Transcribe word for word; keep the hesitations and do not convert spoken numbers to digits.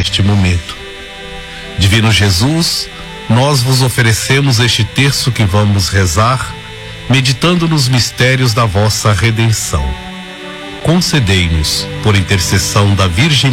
neste momento. Divino Jesus, nós vos oferecemos este terço que vamos rezar, meditando nos mistérios da vossa redenção. Concedei-nos, por intercessão da Virgem